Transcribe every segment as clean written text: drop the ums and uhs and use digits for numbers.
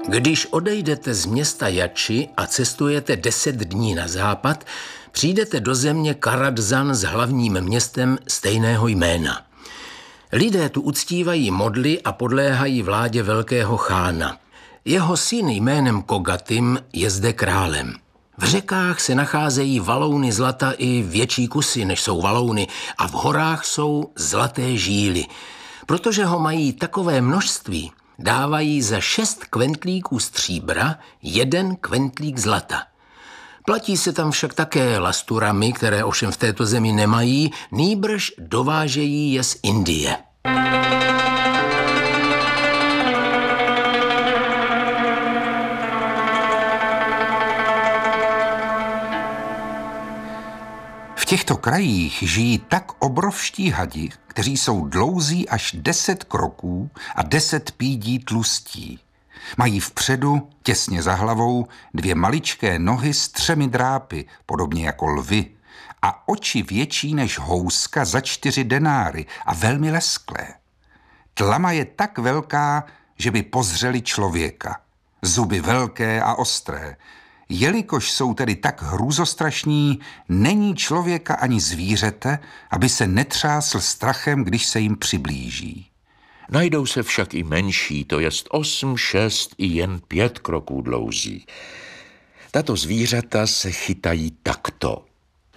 Když odejdete z města Jači a cestujete 10 dní na západ, přijdete do země Karadzan s hlavním městem stejného jména. Lidé tu uctívají modly a podléhají vládě velkého chána. Jeho syn jménem Kogatym je zde králem. V řekách se nacházejí valouny zlata i větší kusy, než jsou valouny, a v horách jsou zlaté žíly. Protože ho mají takové množství, dávají za 6 kventlíků stříbra 1 kventlík zlata. Platí se tam však také lasturami, které ovšem v této zemi nemají, nýbrž dovážejí je z Indie. V těchto krajích žijí tak obrovští hadi, kteří jsou dlouzí až 10 kroků a 10 pídí tlustí. Mají vpředu, těsně za hlavou, 2 maličké nohy s 3 drápy, podobně jako lvy, a oči větší než houska za 4 denáry a velmi lesklé. Tlama je tak velká, že by pozřeli člověka. Zuby velké a ostré. Jelikož jsou tedy tak hrůzostrašní, není člověka ani zvířete, aby se netřásl strachem, když se jim přiblíží. Najdou se však i menší, to jest 8, 6 i jen 5 kroků dlouzí. Tato zvířata se chytají takto.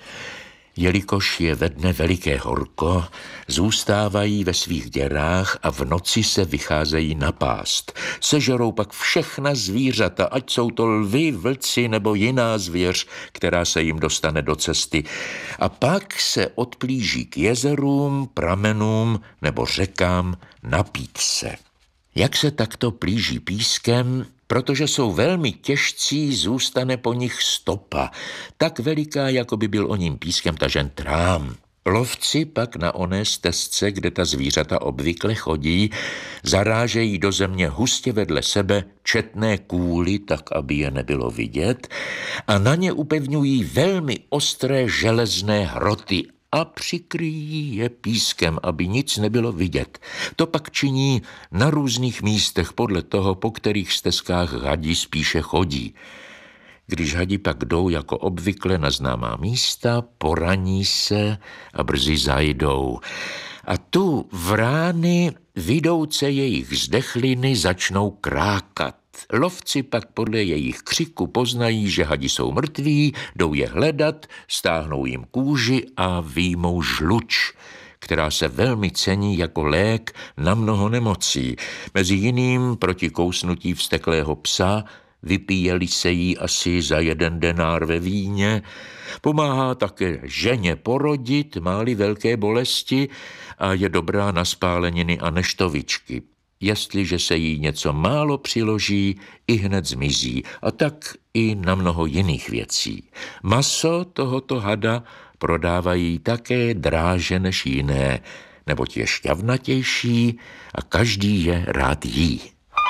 Jelikož je ve dne veliké horko, zůstávají ve svých děrách a v noci se vycházejí napást. Sežerou pak všechna zvířata, ať jsou to lvi, vlci nebo jiná zvěř, která se jim dostane do cesty. A pak se odplíží k jezerům, pramenům nebo řekám napít se. Jak se takto plíží pískem, protože jsou velmi těžcí, zůstane po nich stopa, tak veliká, jako by byl o ním pískem tažen trám. Lovci pak na oné stezce, kde ta zvířata obvykle chodí, zarážejí do země hustě vedle sebe četné kůly, tak aby je nebylo vidět, a na ně upevňují velmi ostré železné hroty a přikryjí je pískem, aby nic nebylo vidět. To pak činí na různých místech podle toho, po kterých stezkách hadi spíše chodí. Když hadi pak jdou jako obvykle na známá místa, poraní se a brzy zajdou. A tu vrány, vidouce jejich zdechliny, začnou krákat. Lovci pak podle jejich křiku poznají, že hadi jsou mrtví, jdou je hledat, stáhnou jim kůži a vyjmou žluč, která se velmi cení jako lék na mnoho nemocí. Mezi jiným proti kousnutí vzteklého psa, vypíjeli se jí asi za 1 denár ve víně, pomáhá také ženě porodit, má-li velké bolesti, a je dobrá na spáleniny a neštovičky. Jestliže se jí něco málo přiloží, ihned zmizí, a tak i na mnoho jiných věcí. Maso tohoto hada prodávají také dráže než jiné, neboť je šťavnatější a každý je rád jí.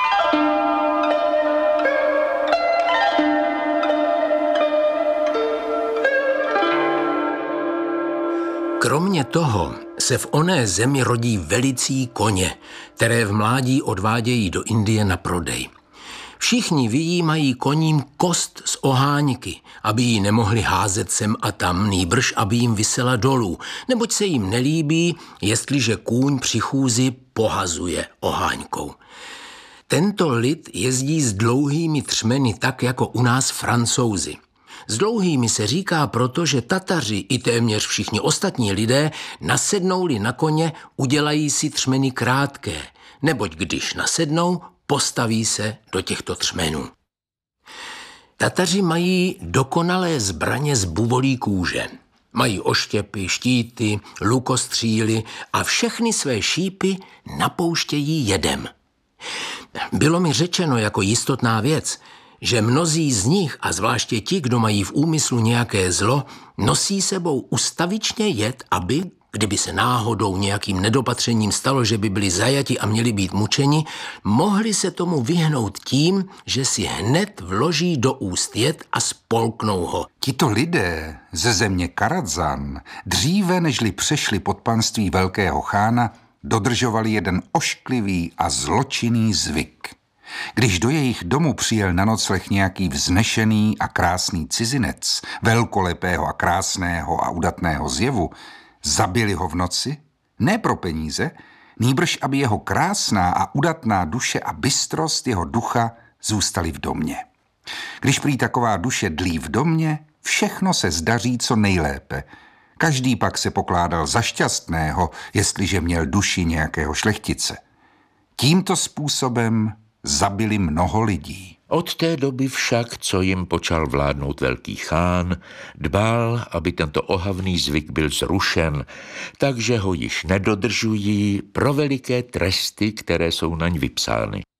Kromě toho se v oné zemi rodí velicí koně, které v mládí odvádějí do Indie na prodej. Všichni vyjímají koním kost z oháňky, aby ji nemohli házet sem a tam, nýbrž aby jim visela dolů, neboť se jim nelíbí, jestliže kůň při chůzi pohazuje oháňkou. Tento lid jezdí s dlouhými třmeny tak jako u nás Francouzi. S dlouhými se říká proto, že Tataři i téměř všichni ostatní lidé nasednou-li na koně, udělají si třmeny krátké, neboť když nasednou, postaví se do těchto třmenů. Tataři mají dokonalé zbraně z buvolí kůže. Mají oštěpy, štíty, lukostříly a všechny své šípy napouštějí jedem. Bylo mi řečeno jako jistotná věc, že mnozí z nich, a zvláště ti, kdo mají v úmyslu nějaké zlo, nosí sebou ustavičně jed, aby, kdyby se náhodou nějakým nedopatřením stalo, že by byli zajati a měli být mučeni, mohli se tomu vyhnout tím, že si hned vloží do úst jed a spolknou ho. Tito lidé ze země Karadzan dříve, nežli přešli pod panství velkého chána, dodržovali jeden ošklivý a zločinný zvyk. Když do jejich domu přijel na nocleh nějaký vznešený a krásný cizinec, velkolepého a krásného a udatného zjevu, zabili ho v noci, ne pro peníze, nýbrž aby jeho krásná a udatná duše a bystrost jeho ducha zůstaly v domě. Když prý taková duše dlí v domě, všechno se zdaří co nejlépe. Každý pak se pokládal za šťastného, jestliže měl duši nějakého šlechtice. Tímto způsobem zabili mnoho lidí. Od té doby však, co jim počal vládnout velký chán, dbal, aby tento ohavný zvyk byl zrušen, takže ho již nedodržují pro veliké tresty, které jsou naň vypsány.